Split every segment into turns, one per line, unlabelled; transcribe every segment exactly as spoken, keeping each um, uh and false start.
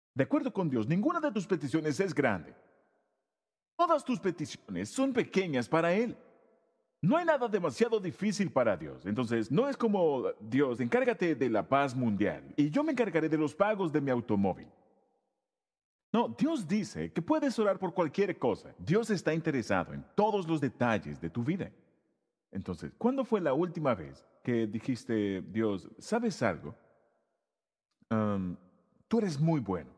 De acuerdo con Dios, ninguna de tus peticiones es grande. Todas tus peticiones son pequeñas para Él. No hay nada demasiado difícil para Dios. Entonces, no es como, Dios, encárgate de la paz mundial y yo me encargaré de los pagos de mi automóvil. No, Dios dice que puedes orar por cualquier cosa. Dios está interesado en todos los detalles de tu vida. Entonces, ¿cuándo fue la última vez que dijiste, Dios, ¿sabes algo? Am, tú eres muy bueno.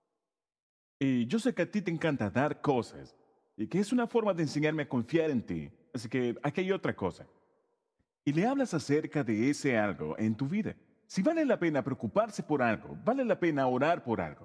Y yo sé que a ti te encanta dar cosas y que es una forma de enseñarme a confiar en ti. Así que aquí hay otra cosa. Y le hablas acerca de ese algo en tu vida. Si vale la pena preocuparse por algo, vale la pena orar por algo.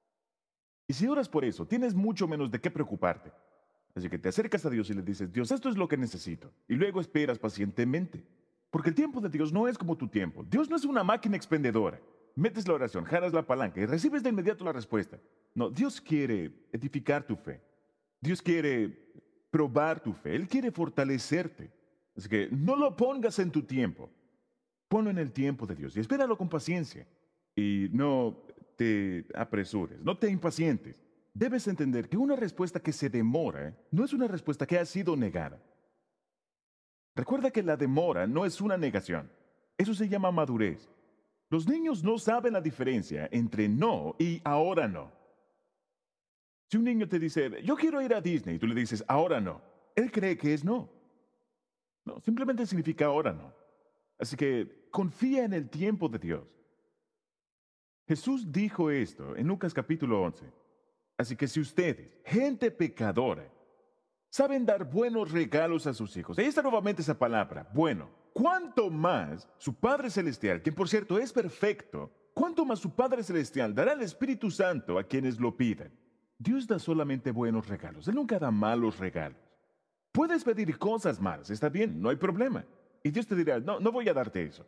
Y si oras por eso, tienes mucho menos de qué preocuparte. Así que te acercas a Dios y le dices, Dios, esto es lo que necesito. Y luego esperas pacientemente. Porque el tiempo de Dios no es como tu tiempo. Dios no es una máquina expendedora. Metes la oración, jalas la palanca y recibes de inmediato la respuesta. No, Dios quiere edificar tu fe. Dios quiere probar tu fe. Él quiere fortalecerte. Así que no lo pongas en tu tiempo. Ponlo en el tiempo de Dios y espéralo con paciencia. Y no te apresures, no te impacientes. Debes entender que una respuesta que se demora no es una respuesta que ha sido negada. Recuerda que la demora no es una negación. Eso se llama madurez. Los niños no saben la diferencia entre no y ahora no. Si un niño te dice, yo quiero ir a Disney, y tú le dices, ahora no, él cree que es no. No, simplemente significa ahora no. Así que confía en el tiempo de Dios. Jesús dijo esto en Lucas capítulo once. Así que si ustedes, gente pecadora, saben dar buenos regalos a sus hijos, ahí está nuevamente esa palabra, bueno, ¿cuánto más su Padre Celestial, quien por cierto es perfecto, cuánto más su Padre Celestial dará el Espíritu Santo a quienes lo pidan? Dios da solamente buenos regalos, Él nunca da malos regalos. Puedes pedir cosas malas, está bien, no hay problema. Y Dios te dirá, no, no voy a darte eso.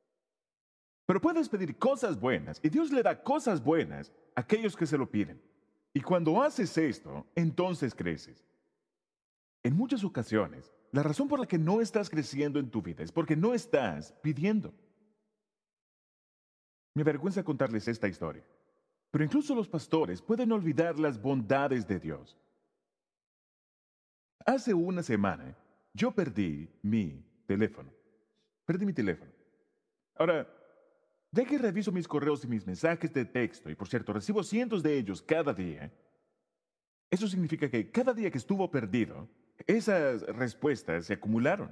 Pero puedes pedir cosas buenas y Dios le da cosas buenas a aquellos que se lo piden. Y cuando haces esto, entonces creces. En muchas ocasiones, la razón por la que no estás creciendo en tu vida es porque no estás pidiendo. Me avergüenza contarles esta historia, pero incluso los pastores pueden olvidar las bondades de Dios. Hace una semana, yo perdí mi teléfono. Perdí mi teléfono. Ahora, ya que reviso mis correos y mis mensajes de texto, y por cierto, recibo cientos de ellos cada día, eso significa que cada día que estuvo perdido, esas respuestas se acumularon.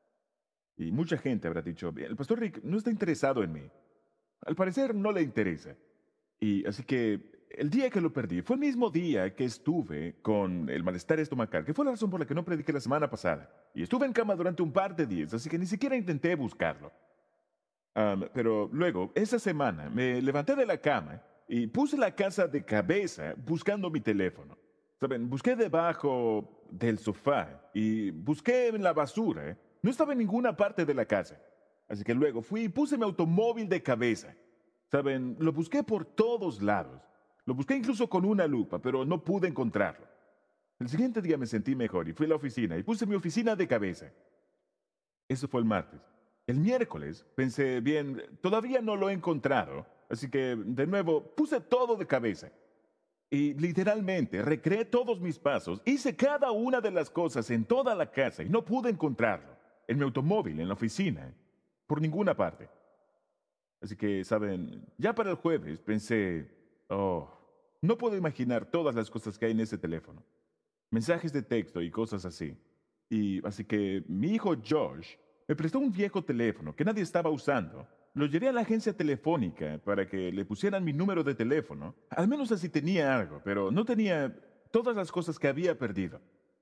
Y mucha gente habrá dicho, el pastor Rick no está interesado en mí. Al parecer no le interesa. Y así que el día que lo perdí fue el mismo día que estuve con el malestar estomacal, que fue la razón por la que no prediqué la semana pasada. Y estuve en cama durante un par de días, así que ni siquiera intenté buscarlo. Um, pero luego, esa semana, me levanté de la cama y puse la casa de cabeza buscando mi teléfono. ¿Saben? Busqué debajo del sofá y busqué en la basura. ¿eh? No estaba en ninguna parte de la casa. Así que luego fui y puse mi automóvil de cabeza. ¿Saben? Lo busqué por todos lados. Lo busqué incluso con una lupa, pero no pude encontrarlo. El siguiente día me sentí mejor y fui a la oficina y puse mi oficina de cabeza. Eso fue el martes. El miércoles pensé, bien, todavía no lo he encontrado, así que de nuevo puse todo de cabeza. Y literalmente recreé todos mis pasos, hice cada una de las cosas en toda la casa y no pude encontrarlo. En mi automóvil, en la oficina, por ninguna parte. Así que, saben, ya para el jueves pensé, oh, no puedo imaginar todas las cosas que hay en ese teléfono. Mensajes de texto y cosas así. Y así que mi hijo Josh me prestó un viejo teléfono que nadie estaba usando. Lo llevé a la agencia telefónica para que le pusieran mi número de teléfono. Al menos así tenía algo, pero no tenía todas las cosas que había perdido.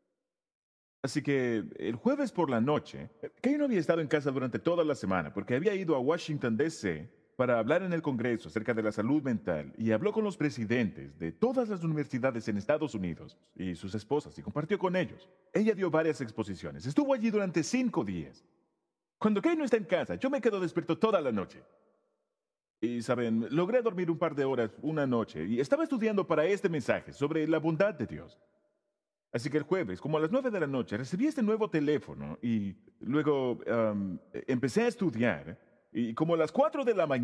Así que el jueves por la noche, Kay no había estado en casa durante toda la semana porque había ido a Washington, D C para hablar en el Congreso acerca de la salud mental y habló con los presidentes de todas las universidades en Estados Unidos y sus esposas y compartió con ellos. Ella dio varias exposiciones. Estuvo allí durante cinco días. Cuando Kay no está en casa, yo me quedo despierto toda la noche. Y, saben, logré dormir un par de horas una noche y estaba estudiando para este mensaje sobre la bondad de Dios. Así que el jueves, como a las nueve de la noche, recibí este nuevo teléfono y luego um, empecé a estudiar y como a las cuatro de la mañana,